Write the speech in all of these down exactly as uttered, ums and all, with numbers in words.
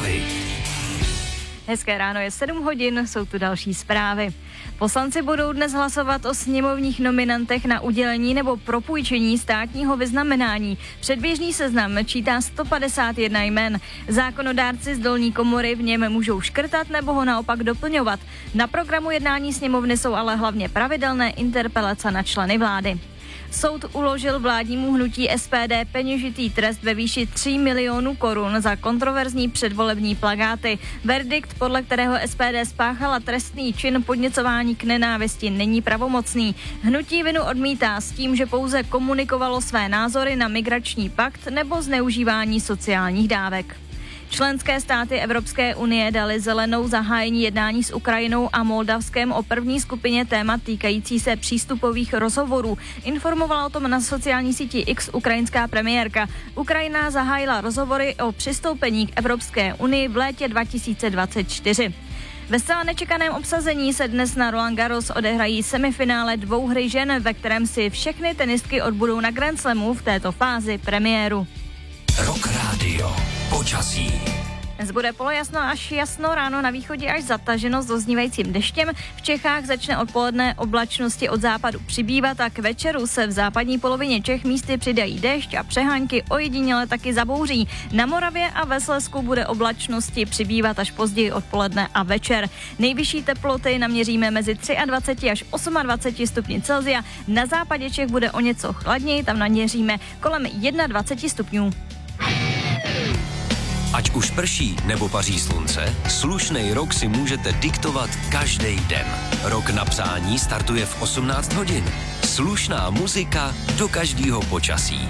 zprávy. Hezké ráno, je sedm hodin, jsou tu další zprávy. Poslanci budou dnes hlasovat o sněmovních nominantech na udělení nebo propůjčení státního vyznamenání. Předběžný seznam čítá sto padesát jedna jmen. Zákonodárci z dolní komory v něm můžou škrtat nebo ho naopak doplňovat. Na programu jednání sněmovny jsou ale hlavně pravidelné interpelace na členy vlády. Soud uložil vládnímu hnutí S P D peněžitý trest ve výši tří milionů korun za kontroverzní předvolební plakáty. Verdikt, podle kterého S P D spáchala trestný čin podněcování k nenávisti, není pravomocný. Hnutí vinu odmítá s tím, že pouze komunikovalo své názory na migrační pakt nebo zneužívání sociálních dávek. Členské státy Evropské unie dali zelenou zahájení jednání s Ukrajinou a Moldavskem o první skupině témat týkající se přístupových rozhovorů. Informovala o tom na sociální síti X ukrajinská premiérka. Ukrajina zahájila rozhovory o přistoupení k Evropské unii v létě dva tisíce dvacet čtyři. Ve zcela nečekaném obsazení se dnes na Roland Garros odehrají semifinále dvouhry žen, ve kterém si všechny tenistky odbudou na Grand Slamu v této fázi premiéru. Rock Radio. Počasí. Dnes bude polojasno až jasno, ráno na východě až zataženo s doznívajícím deštěm. V Čechách začne odpoledne oblačnosti od západu přibývat a k večeru se v západní polovině Čech místy přidají déšť a přehánky ojediněle taky zabouří. Na Moravě a ve Slezsku bude oblačnosti přibývat až později odpoledne a večer. Nejvyšší teploty naměříme mezi dvacet tři až dvacet osm stupni Celsia. Na západě Čech bude o něco chladněji, tam naměříme kolem dvacet jedna stupňů. Ať už prší nebo paří slunce, slušnej rok si můžete diktovat každý den. Rok na přání startuje v osmnáct hodin. Slušná muzika do každého počasí.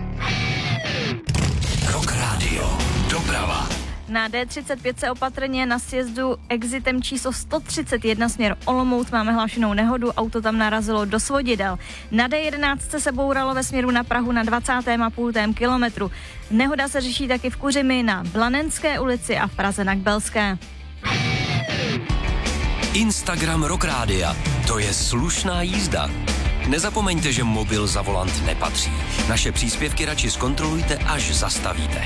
Rock Radio. Doprava. Na D třicet pět se opatrně na sjezdu exitem číslo sto třicet jedna směr Olomouc máme hlášenou nehodu, auto tam narazilo do svodidel. Na D jedenáct se bouralo ve směru na Prahu na dvacátém a půl kilometru. Nehoda se řeší taky v Kuřimi na Blanenské ulici a v Praze na Kbelské. Instagram Rock Rádia. To je slušná jízda. Nezapomeňte, že mobil za volant nepatří. Naše příspěvky radši zkontrolujte, až zastavíte.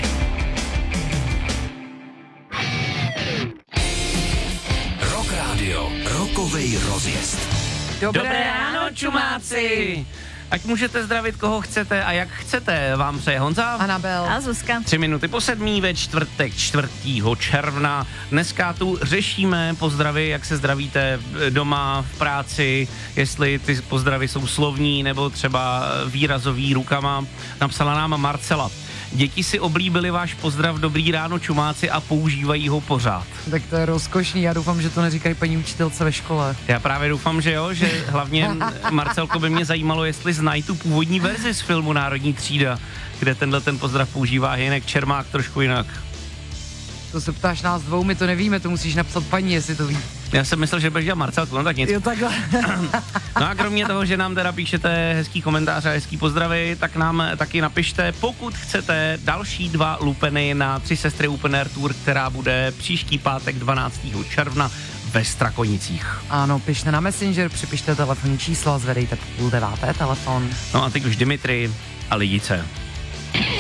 Rock Radio. Rokovej rozjezd. Dobré, Dobré ráno, čumáci! Ať můžete zdravit, koho chcete a jak chcete, vám přeje Honza, Anabel a Zuzka. Tři minuty po sedmí ve čtvrtek čtvrtého června. Dneska tu řešíme pozdravy, jak se zdravíte doma, v práci, jestli ty pozdravy jsou slovní nebo třeba výrazový rukama. Napsala nám Marcela. Děti si oblíbili váš pozdrav dobrý ráno čumáci a používají ho pořád. Tak to je rozkošný, já doufám, že to neříkají paní učitelce ve škole. Já právě doufám, že jo, že hlavně Marcelko by mě zajímalo, jestli znají tu původní verzi z filmu Národní třída, kde tenhle ten pozdrav používá Hynek Čermák trošku jinak. To se ptáš nás dvou, my to nevíme, to musíš napsat paní, jestli to ví. Já jsem myslel, že budeš dělat Marcelku, no tak nic. Jo, takhle. No a kromě toho, že nám teda píšete hezký komentář a hezký pozdravy, tak nám taky napište, pokud chcete další dva lupeny na Tři sestry Open Air Tour, která bude příští pátek dvanáctého června ve Strakonicích. Ano, pište na Messenger, připište telefonní číslo a zvedejte půl deváté telefon. No a teď už Dimitri a Lidice.